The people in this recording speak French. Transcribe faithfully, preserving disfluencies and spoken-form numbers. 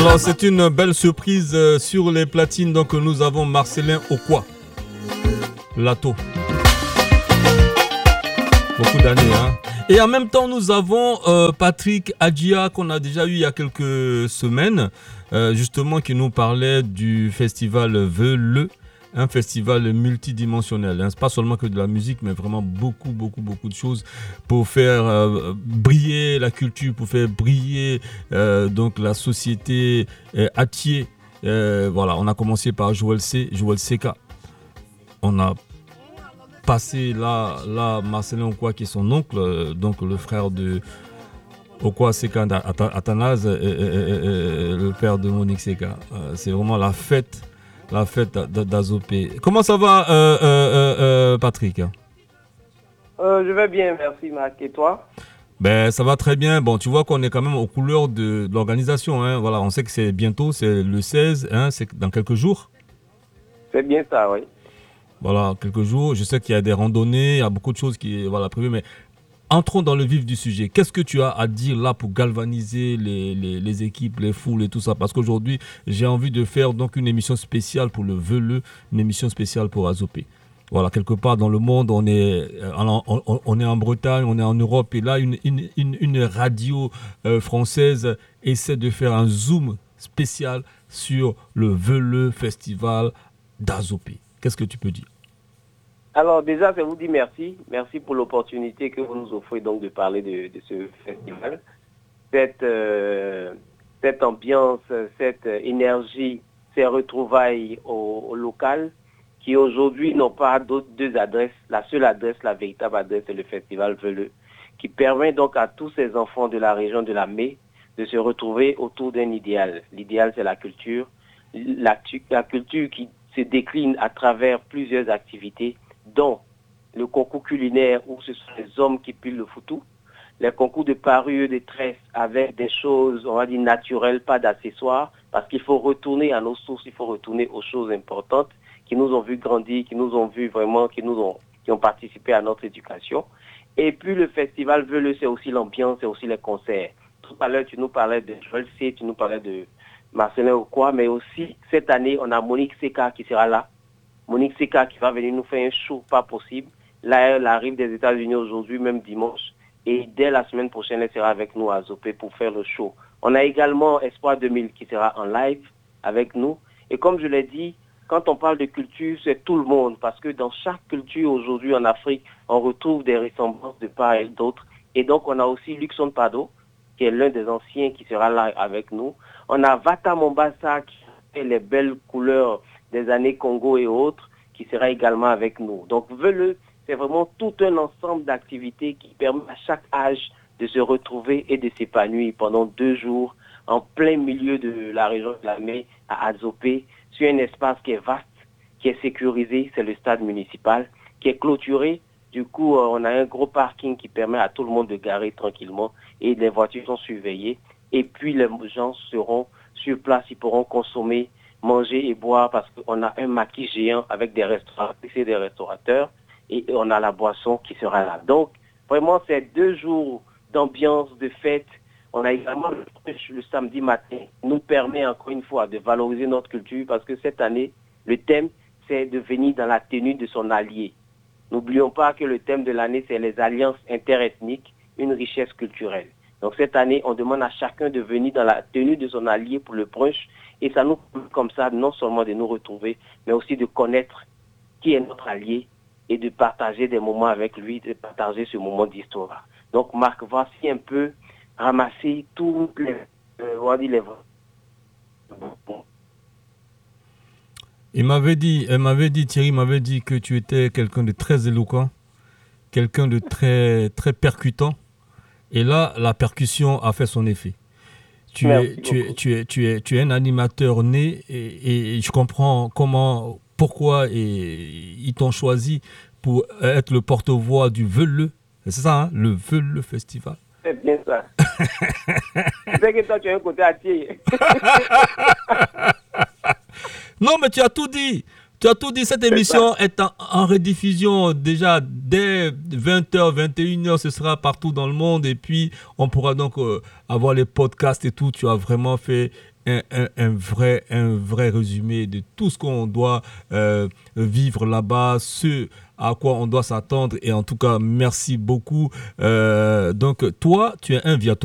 Alors, c'est une belle surprise euh, sur les platines. Donc, nous avons Marcelin Okwa, Lato. Beaucoup d'années, hein. Et en même temps, nous avons euh, Patrick Adjia, qu'on a déjà eu il y a quelques semaines, euh, justement, qui nous parlait du festival Vœux-le, un festival multidimensionnel. Hein. C'est pas seulement que de la musique, mais vraiment beaucoup, beaucoup, beaucoup de choses pour faire euh, briller la culture, pour faire briller euh, donc la société euh, Atier. Euh, voilà, on a commencé par Joël C, Joël C K. On a passé là, là Marcelin Okwa qui est son oncle, euh, donc le frère de Okwa Seka Athanase, euh, euh, euh, le père de Monique Seka. Euh, c'est vraiment la fête, la fête d'Azopé. Comment ça va, euh, euh, euh, Patrick? euh, Je vais bien, merci Marc. Et toi? Ben, ça va très bien. Bon, tu vois qu'on est quand même aux couleurs de, de l'organisation. Hein. Voilà, on sait que c'est bientôt, c'est le seize, hein, c'est dans quelques jours. C'est bien ça, oui. Voilà, quelques jours. Je sais qu'il y a des randonnées, il y a beaucoup de choses qui voilà, prévues, mais entrons dans le vif du sujet. Qu'est-ce que tu as à dire là pour galvaniser les, les, les équipes, les foules et tout ça? Parce qu'aujourd'hui, j'ai envie de faire donc une émission spéciale pour le Vœux-le, une émission spéciale pour Azopé. Voilà, quelque part dans le monde, on est, on, on, on est en Bretagne, on est en Europe, et là, une, une, une, une radio euh, française essaie de faire un zoom spécial sur le Vœux-le Festival d'Azopé. Qu'est-ce que tu peux dire? Alors déjà, je vous dis merci. Merci pour l'opportunité que vous nous offrez donc de parler de, de ce festival. Cette, euh, cette ambiance, cette énergie, ces retrouvailles au, au local qui aujourd'hui n'ont pas d'autres deux adresses. La seule adresse, la véritable adresse, c'est le festival Vœux-le, qui permet donc à tous ces enfants de la région de la Mé de se retrouver autour d'un idéal. L'idéal, c'est la culture. La, la culture qui se décline à travers plusieurs activités, dont le concours culinaire où ce sont les hommes qui pilent le foutou, les concours de parure, de tresse avec des choses, on va dire, naturelles, pas d'accessoires, parce qu'il faut retourner à nos sources, il faut retourner aux choses importantes qui nous ont vu grandir, qui nous ont vu vraiment, qui nous ont, qui ont participé à notre éducation. Et puis le festival Vœux-le, c'est aussi l'ambiance, c'est aussi les concerts. Tout à l'heure, tu nous parlais de Joël C, tu nous parlais de Marcelin Okwa, mais aussi cette année, on a Monique Seka qui sera là. Monique Seka qui va venir nous faire un show pas possible. Là, elle arrive des États-Unis aujourd'hui, même dimanche. Et dès la semaine prochaine, elle sera avec nous à Azopé pour faire le show. On a également Espoir deux mille qui sera en live avec nous. Et comme je l'ai dit, quand on parle de culture, c'est tout le monde. Parce que dans chaque culture aujourd'hui en Afrique, on retrouve des ressemblances de part et d'autre. Et donc, on a aussi Luxon Pado, qui est l'un des anciens qui sera là avec nous. On a Vata Mombasa qui fait les belles couleurs des années Congo et autres, qui sera également avec nous. Donc, Vœux-le, c'est vraiment tout un ensemble d'activités qui permet à chaque âge de se retrouver et de s'épanouir pendant deux jours en plein milieu de la région de la Mé, à Azopé, sur un espace qui est vaste, qui est sécurisé, c'est le stade municipal, qui est clôturé. Du coup, on a un gros parking qui permet à tout le monde de garer tranquillement et les voitures sont surveillées. Et puis, les gens seront sur place, ils pourront consommer, manger et boire parce qu'on a un maquis géant avec des restaurateurs, des restaurateurs et on a la boisson qui sera là. Donc, vraiment, c'est deux jours d'ambiance, de fête. On a également le, le samedi matin, nous permet encore une fois de valoriser notre culture parce que cette année, le thème, c'est de venir dans la tenue de son allié. N'oublions pas que le thème de l'année, c'est les alliances interethniques, une richesse culturelle. Donc cette année, on demande à chacun de venir dans la tenue de son allié pour le brunch. Et ça nous permet comme ça, non seulement de nous retrouver, mais aussi de connaître qui est notre allié et de partager des moments avec lui, de partager ce moment d'histoire. Donc Marc, voici un peu ramasser toutes les... Euh, on va dire les... Il m'avait dit, elle m'avait dit, Thierry m'avait dit que tu étais quelqu'un de très éloquent, quelqu'un de très, très percutant. Et là, la percussion a fait son effet. Tu es, tu, es, tu, es, tu, es, tu es un animateur né et, et je comprends comment, pourquoi et, ils t'ont choisi pour être le porte-voix du Vœux-le. C'est ça, hein, le Vœux-le Festival. C'est bien ça. Tu sais que toi, tu as un côté Atier. Non, mais tu as tout dit. Tu as tout dit. Cette émission est en, en rediffusion déjà dès vingt heures, vingt et une heures. Ce sera partout dans le monde. Et puis, on pourra donc euh, avoir les podcasts et tout. Tu as vraiment fait un, un, un vrai, un vrai résumé de tout ce qu'on doit euh, vivre là-bas, ce à quoi on doit s'attendre. Et en tout cas, merci beaucoup. Euh, donc, toi, tu es un viateur.